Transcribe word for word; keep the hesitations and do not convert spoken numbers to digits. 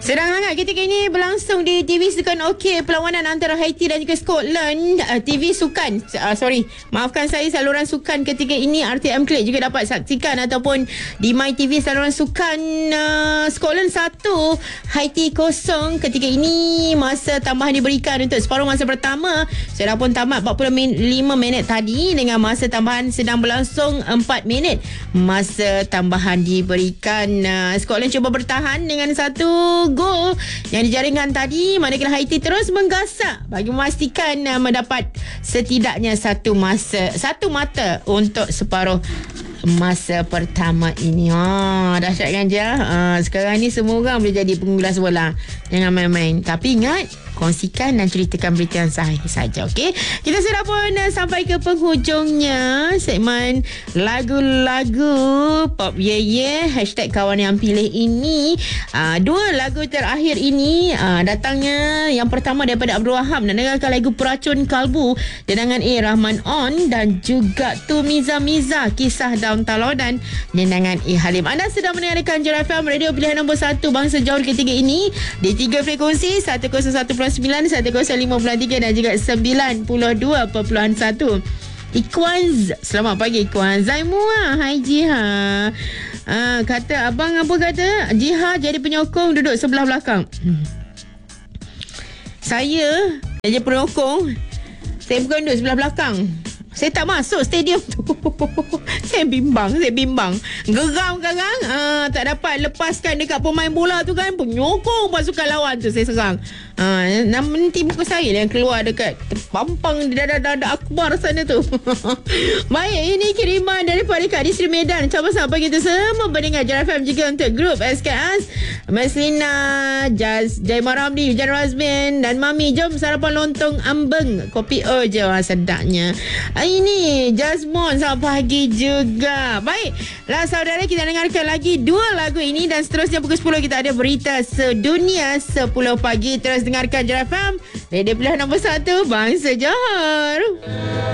Sedang hangat ketika ini berlangsung di T V Sukan OK perlawanan antara Haiti dan juga Scotland. uh, T V Sukan uh, Sorry, maafkan saya, saluran sukan ketika ini R T M Klik juga dapat saksikan, ataupun di MyTV saluran sukan. uh, Scotland satu, Haiti kosong. Ketika ini masa tambahan diberikan untuk separuh masa pertama. Sudah pun tamat empat puluh lima minit tadi, dengan masa tambahan sedang berlangsung empat minit. Masa tambahan diberikan. uh, Scotland cuba bertahan dengan satu gol yang dijaringkan tadi, manakala Haiti terus menggasak bagi memastikan uh, mendapat setidaknya satu masa satu mata untuk separuh masa pertama ini. Ha, dahsyat kan je. Ha, sekarang ni semua orang boleh jadi pengulas bola. Jangan main-main. Tapi ingat, kongsikan dan ceritakan berita yang sahih saja. Okey, kita sudah pun uh, sampai ke penghujungnya segmen lagu-lagu Pop Ye Ye hashtag kawan yang pilih ini. Uh, dua lagu terakhir ini uh, datangnya yang pertama daripada Abdul Wahab, dan dengarkan lagu Peracun Kalbu jenangan A. Rahman On, dan juga Tu Miza Miza Kisah Daun Talodan jenangan A. Halim. Anda sedang mendengarkan J F M, radio pilihan nombor satu bangsa jauh ketiga ini di tiga frekuensi seratus satu perpuluhan sembilan, seratus lima perpuluhan tiga dan juga sembilan puluh dua perpuluhan satu. Ikwan, selamat pagi Ikwan. Zaimua, hai Jiha. Ah, kata abang apa kata? Jiha jadi penyokong duduk sebelah belakang. Hmm. Saya jadi penyokong. Saya bukan duduk sebelah belakang. Saya tak masuk stadium tu. Saya bimbang, saya bimbang. Geram sekarang. Uh, tak dapat lepaskan dekat pemain bola tu kan. Penyokong pasukan lawan tu saya serang. Uh, nanti muka saya yang keluar dekat pampang di dada-dada akbar sana tu. Baik, ini kiriman daripada Kak Distri Medan. Sama-sama bagi kita semua pendengar J F M, juga untuk grup S K S, Maslina, Jaz, Jaimah Ramli, Hujan Razmin dan Mami. Jom sarapan lontong ambeng. Kopi O je, wah, sedapnya. Ini Jasmine, selamat pagi juga. Baiklah saudara, kita dengarkan lagi dua lagu ini, dan seterusnya pukul sepuluh kita ada berita sedunia sepuluh pagi. Terus dengarkan J F M, radio pilihan nombor satu bangsa Johor.